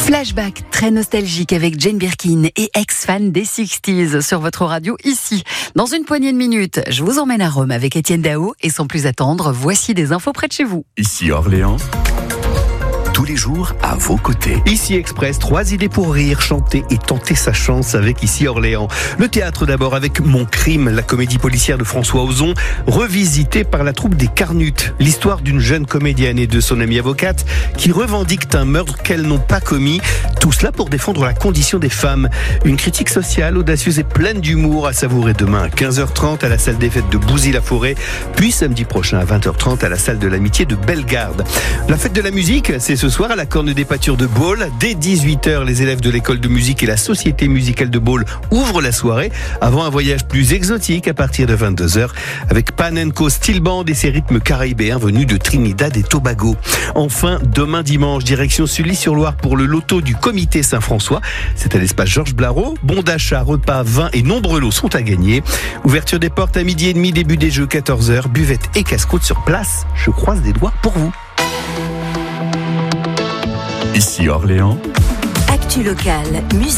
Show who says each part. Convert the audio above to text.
Speaker 1: Flashback très nostalgique avec Jane Birkin et ex-fan des 60s sur votre radio ici. Dans une poignée de minutes, je vous emmène à Rome avec Étienne Dao et sans plus attendre, voici des infos près de chez vous.
Speaker 2: Ici Orléans. Tous les jours à vos côtés.
Speaker 3: Ici Express, 3 idées pour rire, chanter et tenter sa chance avec Ici Orléans. Le théâtre d'abord avec Mon Crime, la comédie policière de François Ozon, revisitée par la troupe des Carnutes. L'histoire d'une jeune comédienne et de son amie avocate qui revendiquent un meurtre qu'elles n'ont pas commis. Tout cela pour défendre la condition des femmes. Une critique sociale audacieuse et pleine d'humour à savourer demain à 15h30 à la salle des fêtes de Bouzy-la-Forêt, puis samedi prochain à 20h30 à la salle de l'amitié de Bellegarde. La fête de la musique, c'est ce soir à la Corne des Pâtures de Baule. Dès 18h, les élèves de l'école de musique et la Société musicale de Baule ouvrent la soirée avant un voyage plus exotique à partir de 22h avec Panenko Steel Band et ses rythmes caribéens venus de Trinidad et Tobago. Enfin, demain dimanche, direction Sully-sur-Loire pour le loto du comité Saint-François. C'est à l'espace Georges Blareau. Bons d'achat, repas, vins et nombreux lots sont à gagner. Ouverture des portes à 12h30, début des jeux 14h, buvette et casse-croûte sur place. Je croise des doigts pour vous.
Speaker 2: Ici Orléans.
Speaker 1: Actu locale, musique.